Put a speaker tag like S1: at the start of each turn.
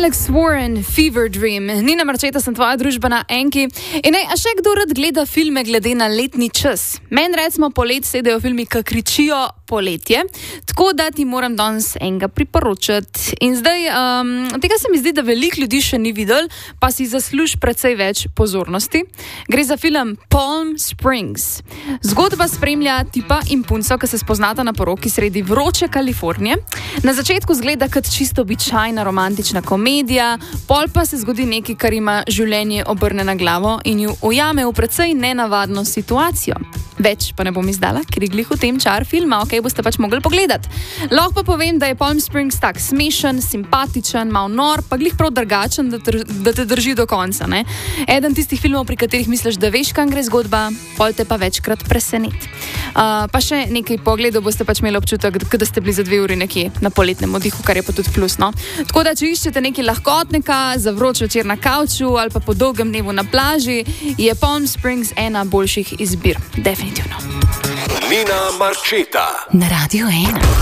S1: Alex Warren, Fever Dream. Nina Marčeta, sem tvoja družba na Enki. In a še kdo rad gleda filme glede na letni čas? Meni recimo polet sedejo filmi, ki kričijo poletje, tako da ti moram danes enega priporočati. In zdaj, tega se mi zdi, da veliko ljudi še ni videl, pa si zasluži precej več pozornosti. Gre za film Palm Springs. Zgodba spremlja tipa in punco, ki se spoznata na poroki sredi vroče Kalifornije. Na začetku zgleda kot čisto običajna romantična komedija, pol pa se zgodi nekaj, kar ima življenje obrne na glavo in ju ujame v precej nenavadno situacijo. Več pa ne bom izdala, ker je glih v tem čar filma, boste pač mogli pogledati. Lahko pa povem, da je Palm Springs tak smešen, simpatičen, mal nor, pa glih prav drugačen, da te drži do konca, ne? Eden tistih filmov, pri katerih misliš, da veš, kam gre zgodba, pol te pa večkrat preseneti. Pa še nekaj pogledov boste pač imeli občutek, da ste bili za 2 uri nekje na poletnem oddihu, kar je pa tudi plus, no? Tako da, če iščete nekaj lahkotnega za vroč večer na kavču ali pa po dolgem dnevu na plaži, je Palm Springs ena boljših izbir. Definitivno.
S2: Nina Marčeta
S3: na Radio 1.